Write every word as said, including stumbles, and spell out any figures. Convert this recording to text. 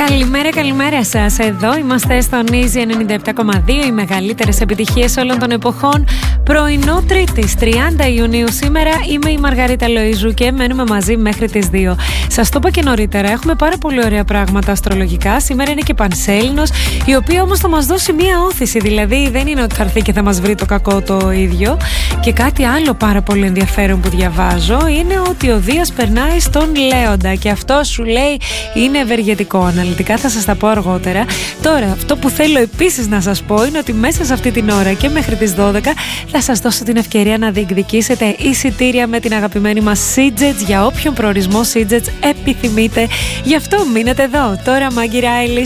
Καλημέρα, καλημέρα σας. Εδώ είμαστε στον Easy ενενήντα επτά κόμμα δύο, οι μεγαλύτερες επιτυχίες όλων των εποχών. Πρωινό Τρίτης, τριάντα Ιουνίου σήμερα. Είμαι η Μαργαρίτα Λοΐζου και μένουμε μαζί μέχρι τις δύο. Σας το είπα και νωρίτερα, έχουμε πάρα πολύ ωραία πράγματα αστρολογικά. Σήμερα είναι και Πανσέλινος, η οποία όμως θα μας δώσει μία όθηση. Δηλαδή δεν είναι ότι θα έρθει και θα μας βρει το κακό το ίδιο. Και κάτι άλλο πάρα πολύ ενδιαφέρον που διαβάζω είναι ότι ο Δίας περνάει στον Λέοντα και αυτό σου λέει είναι ευεργετικό. Αναλυτικά θα σας τα πω αργότερα. Τώρα, αυτό που θέλω επίσης να σας πω είναι ότι μέσα σε αυτή την ώρα και μέχρι τις δώδεκα θα σας δώσω την ευκαιρία να διεκδικήσετε εισιτήρια με την αγαπημένη μας Σίτζετς για όποιον προορισμό Σίτζετς επιθυμείτε. Γι' αυτό μείνετε εδώ. Τώρα Μάγκη Ράιλι